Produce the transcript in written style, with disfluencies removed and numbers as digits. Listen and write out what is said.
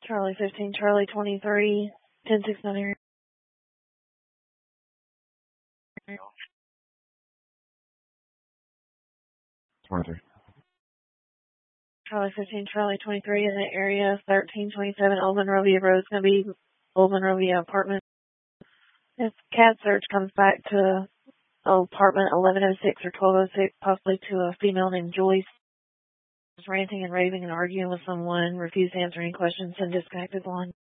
Charlie 15, Charlie 23, 1069 area. Charlie 15, Charlie 23 in the area, 1327 Old Monrovia Road. It's going to be Old Monrovia apartment. If CAD search comes back to apartment 1106 or 1206, possibly to a female named Joyce, ranting and raving and arguing with someone, refused to answer any questions, and disconnected the line.